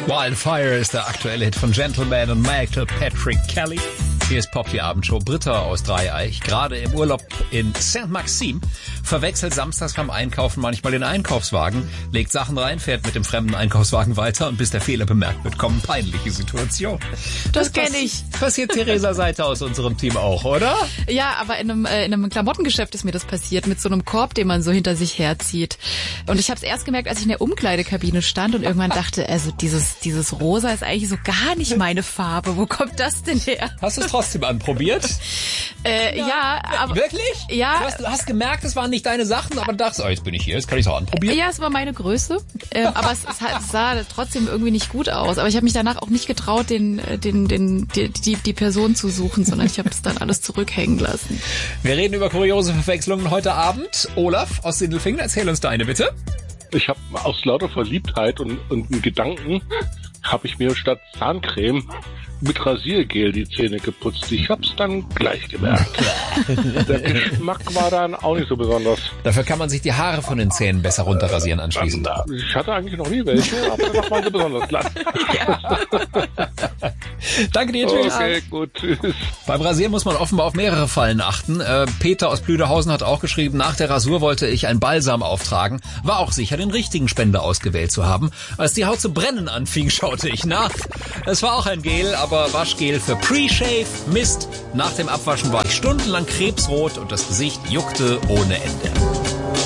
Wildfire ist der aktuelle Hit von Gentleman und Michael Patrick Kelly. Hier ist Pop, die Abendshow. Britta aus Dreieich, gerade im Urlaub in Saint-Maxime, verwechselt samstags beim Einkaufen manchmal den Einkaufswagen, legt Sachen rein, fährt mit dem fremden Einkaufswagen weiter und bis der Fehler bemerkt wird, kommen peinliche Situationen. Das kenne ich. Passiert Theresa Seiter aus unserem Team auch, oder? Ja, aber in einem Klamottengeschäft ist mir das passiert, mit so einem Korb, den man so hinter sich herzieht. Und ich habe es erst gemerkt, als ich in der Umkleidekabine stand und irgendwann dachte, also dieses Rosa ist eigentlich so gar nicht meine Farbe. Wo kommt das denn her? Hast du es trotzdem anprobiert? Ja, aber... Wirklich? Ja. Du hast gemerkt, es waren nicht deine Sachen, aber dachtest, jetzt bin ich hier, jetzt kann ich es auch anprobieren. Ja, es war meine Größe, aber es sah trotzdem irgendwie nicht gut aus. Aber ich habe mich danach auch nicht getraut, die Person zu suchen, sondern ich habe es dann alles zurückhängen lassen. Wir reden über kuriose Verwechslungen heute Abend. Olaf aus Sindelfingen, erzähl uns deine bitte. Ich habe aus lauter Verliebtheit und einem Gedanken habe ich mir statt Zahncreme mit Rasiergel die Zähne putzt. Ich hab's dann gleich gemerkt. Der Geschmack war dann auch nicht so besonders. Dafür kann man sich die Haare von den Zähnen besser runterrasieren anschließend. Ich hatte eigentlich noch nie welche, aber das waren sie besonders glatt. Danke dir, tschüss. Okay, gut, tschüss. Beim Rasieren muss man offenbar auf mehrere Fallen achten. Peter aus Blüderhausen hat auch geschrieben, nach der Rasur wollte ich ein Balsam auftragen. War auch sicher, den richtigen Spender ausgewählt zu haben. Als die Haut zu brennen anfing, schaute ich nach. Es war auch ein Gel, aber Waschgel für Pre-Shave. Mist. Nach dem Abwaschen war ich stundenlang krebsrot und das Gesicht juckte ohne Ende.